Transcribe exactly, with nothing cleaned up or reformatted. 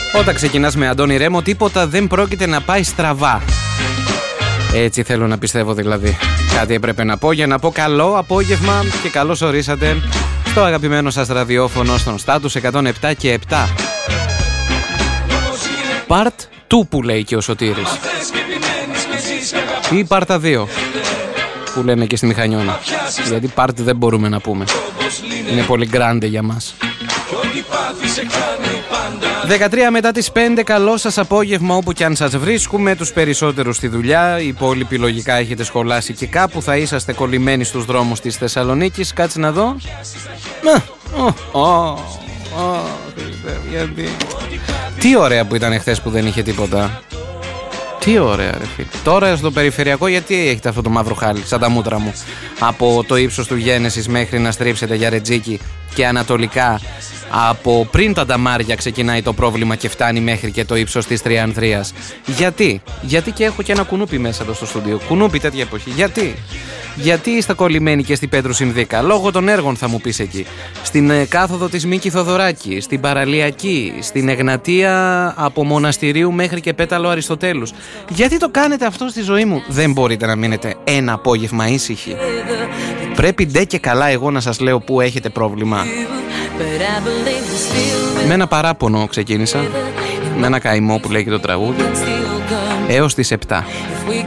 Όταν ξεκινάς με Αντώνη Ρέμο, τίποτα δεν πρόκειται να πάει στραβά. Έτσι θέλω να πιστεύω δηλαδή. Κάτι έπρεπε να πω για να πω καλό απόγευμα και καλώς ορίσατε στο αγαπημένο σας ραδιόφωνο στον Στάτους εκατόν επτά και επτά. Part δύο που λέει και ο Σωτήρης. Ή Πάρτα δύο που λένε και στη Μηχανιώνα. Γιατί Part δεν μπορούμε να πούμε. Είναι πολύ γκράντε για μας. δεκατρία μετά τις πέντε, καλό σας απόγευμα όπου κι αν σας βρίσκουμε, τους περισσότερους στη δουλειά, οι υπόλοιποι λογικά έχετε σχολάσει και κάπου θα είσαστε κολλημένοι στους δρόμους της Θεσσαλονίκης. Κάτσε να δω. Τι ωραία που ήταν χθες που δεν είχε τίποτα. Τι ωραία ρε φίλε. Τώρα στο περιφερειακό γιατί έχετε αυτό το μαύρο χάλι σαν τα μούτρα μου. Από το ύψος του Γένεσης μέχρι να στρίψετε για Ρετζίκι και ανατολικά από πριν τα Νταμάρια ξεκινάει το πρόβλημα και φτάνει μέχρι και το ύψος της Τριανδρίας. Γιατί? Γιατί και έχω και ένα κουνούπι μέσα εδώ στο στούντιο. Κουνούπι τέτοια εποχή. Γιατί? Γιατί είστε κολλημένοι και στην Πέτρου Συνδίκα? Λόγω των έργων θα μου πεις εκεί. Στην ε, κάθοδο της Μίκη Θοδωράκη, στην Παραλιακή, στην Εγνατία από Μοναστηρίου μέχρι και Πέταλο Αριστοτέλους. Γιατί το κάνετε αυτό στη ζωή μου? Δεν μπορείτε να μείνετε ένα απόγευμα ήσυχοι? Πρέπει ντε και καλά εγώ να σας λέω που έχετε πρόβλημα. Με ένα παράπονο ξεκίνησα, με ένα καημό που λέει και το τραγούδι, έως τις επτά.